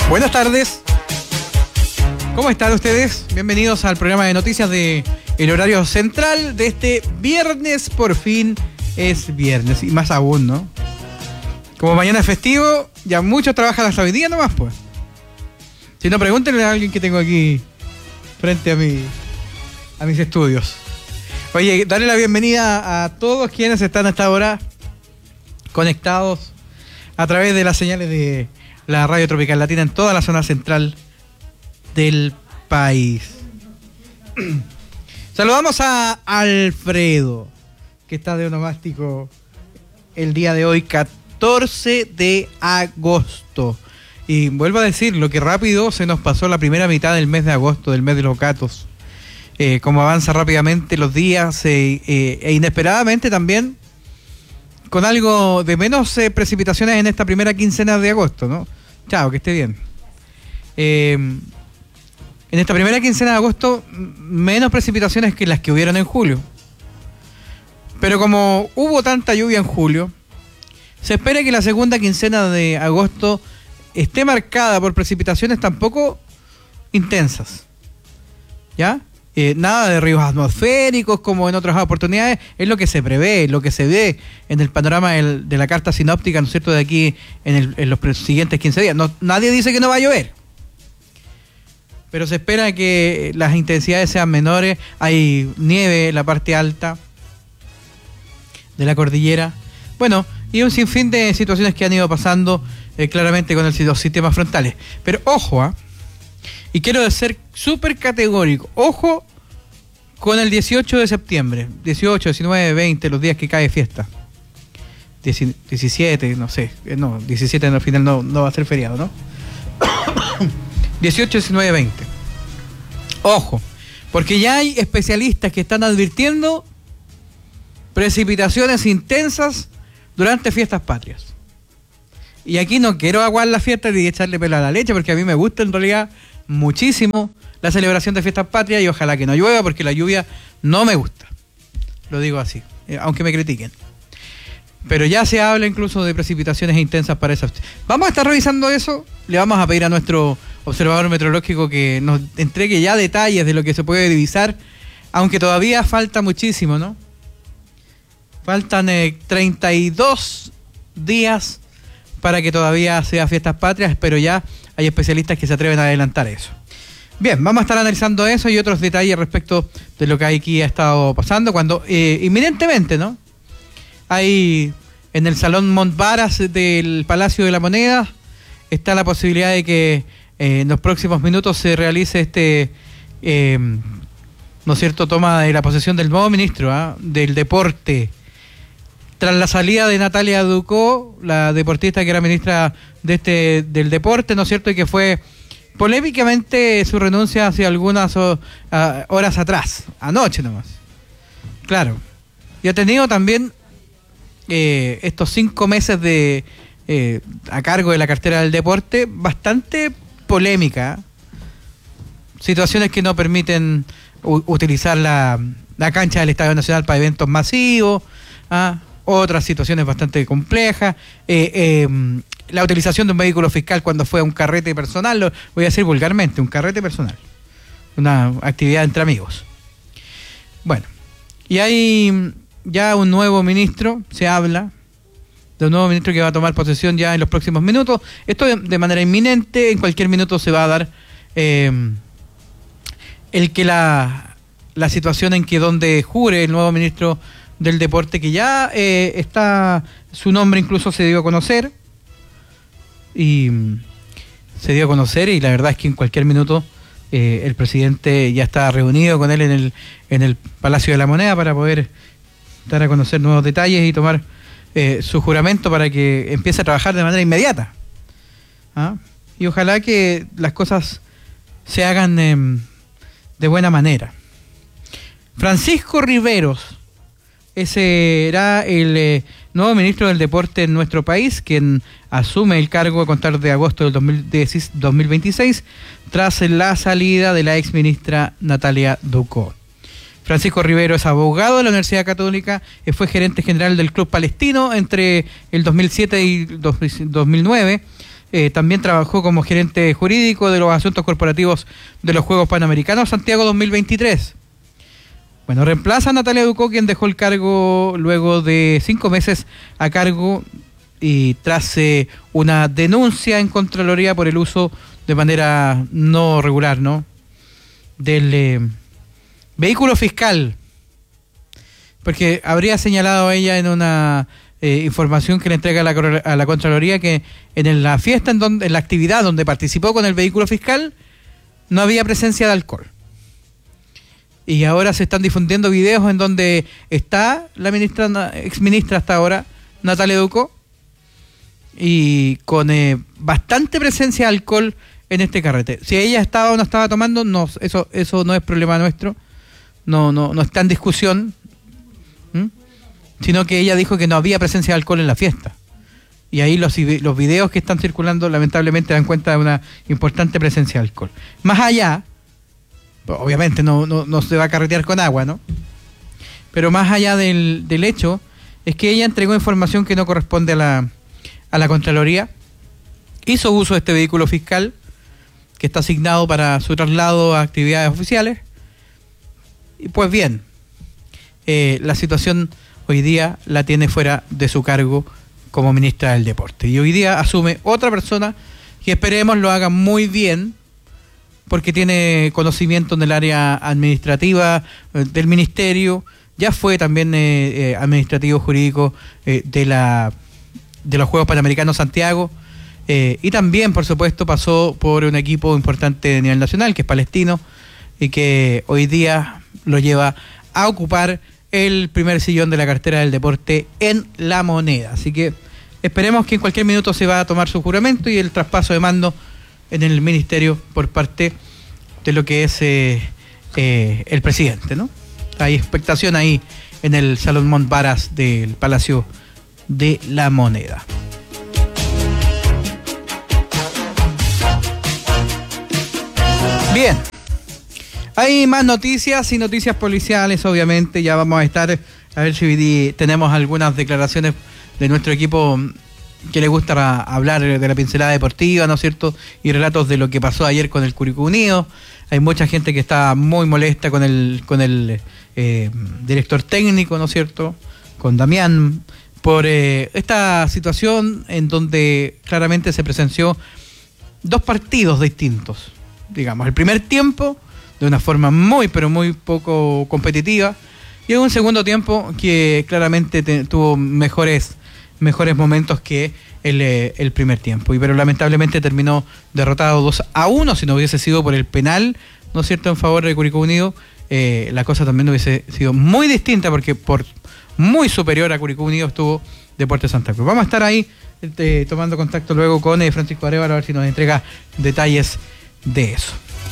Buenas tardes. ¿Cómo están ustedes? Bienvenidos al programa de noticias de El Horario Central de este viernes. Por fin es viernes y más aún, ¿no? Como mañana es festivo, ya muchos trabajan hasta hoy día nomás, pues. Si no, pregúntenle a alguien que tengo aquí frente a mis estudios. Oye, darle la bienvenida a todos quienes están hasta ahora conectados a través de las señales de la Radio Tropical Latina en toda la zona central del país. Saludamos a Alfredo, que está de onomástico el día de hoy, 14 de agosto. Y vuelvo a decirlo, que rápido se nos pasó la primera mitad del mes de agosto, del mes de los gatos. Como avanza rápidamente los días e inesperadamente también con algo de menos precipitaciones en esta primera quincena de agosto, ¿no? Chao, que esté bien. En esta primera quincena de agosto, menos precipitaciones que las que hubieron en julio. Pero como hubo tanta lluvia en julio, se espera que la segunda quincena de agosto esté marcada por precipitaciones tampoco intensas. ¿Ya? Nada de ríos atmosféricos como en otras oportunidades, es lo que se prevé, lo que se ve en el panorama de la carta sinóptica, ¿no es cierto?, de aquí en los siguientes 15 días. No, nadie dice que no va a llover, pero se espera que las intensidades sean menores. Hay nieve en la parte alta de la cordillera. Bueno, y un sinfín de situaciones que han ido pasando claramente con los sistemas frontales. Pero ojo, y quiero ser súper categórico, ojo con el 18 de septiembre, 18, 19, 20, los días que cae fiesta. 17, no sé, no, 17 al final no va a ser feriado, ¿no? 18, 19, 20. Ojo, porque ya hay especialistas que están advirtiendo precipitaciones intensas durante fiestas patrias. Y aquí no quiero aguar la fiesta ni echarle pelo a la leche, porque a mí me gusta en realidad muchísimo la celebración de fiestas patrias y ojalá que no llueva, porque la lluvia no me gusta. Lo digo así, aunque me critiquen. Pero ya se habla incluso de precipitaciones intensas para esas. Vamos a estar revisando eso. Le vamos a pedir a nuestro observador meteorológico que nos entregue ya detalles de lo que se puede divisar, aunque todavía falta muchísimo, ¿no? Faltan 32 días para que todavía sea fiestas patrias, pero ya hay especialistas que se atreven a adelantar eso. Bien, vamos a estar analizando eso y otros detalles respecto de lo que aquí ha estado pasando, cuando inminentemente, ¿no? Hay en el Salón Montbaras del Palacio de la Moneda, está la posibilidad de que en los próximos minutos se realice ¿no es cierto?, toma de la posesión del nuevo ministro del Deporte. Tras la salida de Natalia Ducó, la deportista que era ministra del Deporte, ¿no es cierto?, y que fue polémicamente su renuncia hace algunas horas atrás, anoche nomás. Claro. Y ha tenido también estos 5 meses a cargo de la cartera del deporte bastante polémica. Situaciones que no permiten utilizar la cancha del Estadio Nacional para eventos masivos, otras situaciones bastante complejas, la utilización de un vehículo fiscal cuando fue a un carrete personal, lo voy a decir vulgarmente, un carrete personal, una actividad entre amigos. Bueno, y hay ya un nuevo ministro, se habla de un nuevo ministro que va a tomar posesión ya en los próximos minutos. Esto de manera inminente, en cualquier minuto se va a dar la situación en que donde jure el nuevo ministro del Deporte, que ya está, su nombre incluso se dio a conocer, y la verdad es que en cualquier minuto el presidente ya está reunido con él en el Palacio de la Moneda para poder dar a conocer nuevos detalles y tomar su juramento para que empiece a trabajar de manera inmediata. Y ojalá que las cosas se hagan de buena manera. Francisco Riveros será el nuevo ministro del Deporte en nuestro país, quien asume el cargo a contar de agosto del 2026, tras la salida de la exministra Natalia Ducó. Francisco Riveros es abogado de la Universidad Católica, fue gerente general del Club Palestino entre el 2007 y 2009, también trabajó como gerente jurídico de los asuntos corporativos de los Juegos Panamericanos Santiago 2023. Bueno, reemplaza a Natalia Ducó, quien dejó el cargo luego de 5 meses a cargo y tras una denuncia en Contraloría por el uso de manera no regular, ¿no?, del vehículo fiscal, porque habría señalado ella en una información que le entrega a la Contraloría que en la fiesta, en la actividad donde participó con el vehículo fiscal, no había presencia de alcohol. Y ahora se están difundiendo videos en donde está la exministra hasta ahora, Natalia Ducó, y con bastante presencia de alcohol en este carrete. Si ella estaba o no estaba tomando, no, eso no es problema nuestro, no está en discusión, sino que ella dijo que no había presencia de alcohol en la fiesta. Y ahí los videos que están circulando lamentablemente dan cuenta de una importante presencia de alcohol. Más allá, obviamente no se va a carretear con agua, ¿no? Pero más allá del hecho, es que ella entregó información que no corresponde a la Contraloría, hizo uso de este vehículo fiscal que está asignado para su traslado a actividades oficiales. Y pues bien, la situación hoy día la tiene fuera de su cargo como ministra del Deporte. Y hoy día asume otra persona que esperemos lo haga muy bien, porque tiene conocimiento en el área administrativa del ministerio, ya fue también administrativo jurídico de los Juegos Panamericanos Santiago, y también, por supuesto, pasó por un equipo importante de nivel nacional, que es Palestino, y que hoy día lo lleva a ocupar el primer sillón de la cartera del deporte en La Moneda. Así que esperemos que en cualquier minuto se va a tomar su juramento y el traspaso de mando en el ministerio por parte de lo que es el presidente, ¿no? Hay expectación ahí en el Salón Montbaras del Palacio de La Moneda. Bien, hay más noticias y noticias policiales, obviamente. Ya vamos a estar, a ver si tenemos algunas declaraciones de nuestro equipo que le gusta hablar de la pincelada deportiva, ¿no es cierto? Y relatos de lo que pasó ayer con el Curicó Unido. Hay mucha gente que está muy molesta con el director técnico, ¿no es cierto?, con Damián, por esta situación en donde claramente se presenció dos partidos distintos. Digamos, el primer tiempo de una forma muy, pero muy poco competitiva, y en un segundo tiempo que claramente tuvo mejores momentos que el primer tiempo, pero lamentablemente terminó derrotado 2-1. Si no hubiese sido por el penal, ¿no es cierto?, en favor de Curicó Unido, la cosa también hubiese sido muy distinta, porque por muy superior a Curicó Unido estuvo Deportes Santa Cruz. Vamos a estar ahí tomando contacto luego con Francisco Arevalo, a ver si nos entrega detalles de eso.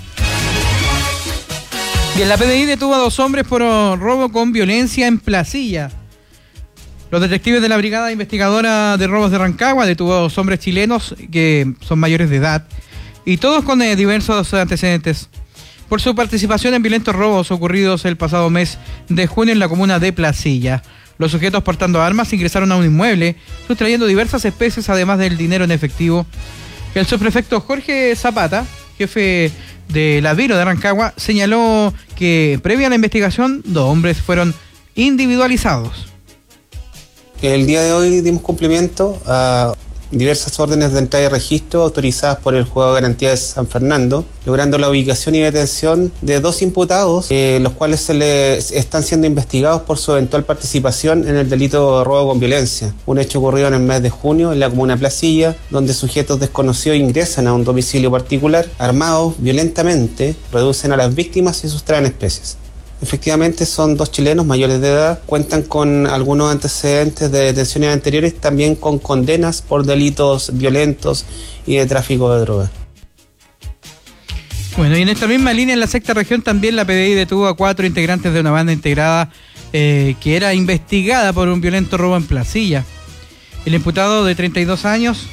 Bien, la PDI detuvo a 2 hombres por robo con violencia en Placilla. Los detectives de la Brigada Investigadora de Robos de Rancagua detuvo a 2 hombres chilenos que son mayores de edad y todos con diversos antecedentes por su participación en violentos robos ocurridos el pasado mes de junio en la comuna de Placilla. Los sujetos portando armas ingresaron a un inmueble sustrayendo diversas especies además del dinero en efectivo. El subprefecto Jorge Zapata, jefe de la Viro de Rancagua, señaló que previa a la investigación 2 hombres fueron individualizados. El día de hoy dimos cumplimiento a diversas órdenes de entrada y registro autorizadas por el Juzgado de Garantía de San Fernando, logrando la ubicación y detención de 2 imputados, los cuales están siendo investigados por su eventual participación en el delito de robo con violencia, un hecho ocurrido en el mes de junio en la comuna de Placilla, donde sujetos desconocidos ingresan a un domicilio particular, armados violentamente, reducen a las víctimas y sustraen especies. Efectivamente son 2 chilenos mayores de edad, cuentan con algunos antecedentes de detenciones anteriores, también con condenas por delitos violentos y de tráfico de drogas. Bueno, y en esta misma línea, en la 6ª región, también la PDI detuvo a 4 integrantes de una banda integrada que era investigada por un violento robo en Placilla. El imputado de 32 años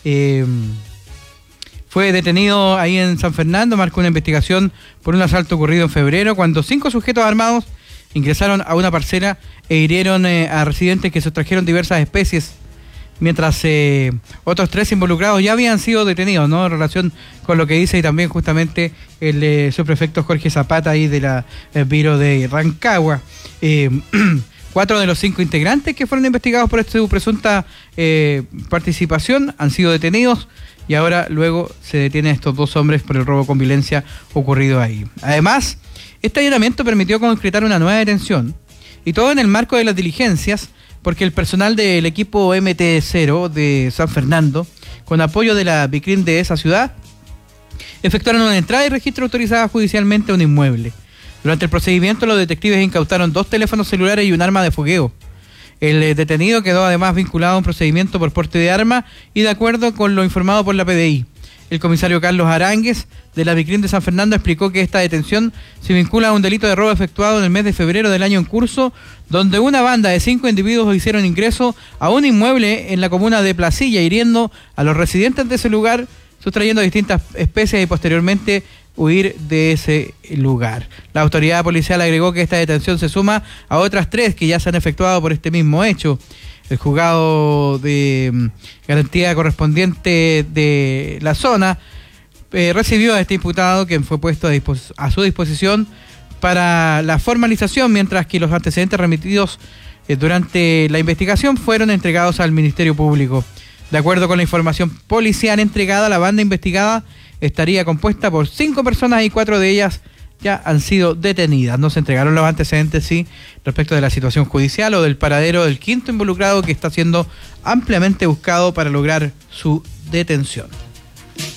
fue detenido ahí en San Fernando, marcó una investigación por un asalto ocurrido en febrero, cuando 5 sujetos armados ingresaron a una parcela e hirieron a residentes que sustrajeron diversas especies mientras otros 3 involucrados ya habían sido detenidos, ¿no? En relación con lo que dice y también justamente el subprefecto Jorge Zapata ahí de la Biro de Rancagua. 4 de los 5 integrantes que fueron investigados por esta presunta participación han sido detenidos y ahora luego se detienen a estos 2 hombres por el robo con violencia ocurrido ahí. Además, este allanamiento permitió concretar una nueva detención y todo en el marco de las diligencias, porque el personal del equipo MT0 de San Fernando, con apoyo de la BICRIM de esa ciudad, efectuaron una entrada y registro autorizada judicialmente a un inmueble. Durante el procedimiento, los detectives incautaron 2 teléfonos celulares y un arma de fogueo. El detenido quedó además vinculado a un procedimiento por porte de arma y de acuerdo con lo informado por la PDI. El comisario Carlos Aránguez de la BICRIM de San Fernando explicó que esta detención se vincula a un delito de robo efectuado en el mes de febrero del año en curso, donde una banda de 5 individuos hicieron ingreso a un inmueble en la comuna de Placilla, hiriendo a los residentes de ese lugar, sustrayendo distintas especies y posteriormente huir de ese lugar. La autoridad policial agregó que esta detención se suma a otras 3 que ya se han efectuado por este mismo hecho. El juzgado de garantía correspondiente de la zona recibió a este imputado, quien fue puesto a su disposición para la formalización, mientras que los antecedentes remitidos durante la investigación fueron entregados al Ministerio Público. De acuerdo con la información policial entregada, la banda investigada estaría compuesta por 5 personas y 4 de ellas ya han sido detenidas. No se entregaron los antecedentes, sí, respecto de la situación judicial o del paradero del 5º involucrado que está siendo ampliamente buscado para lograr su detención.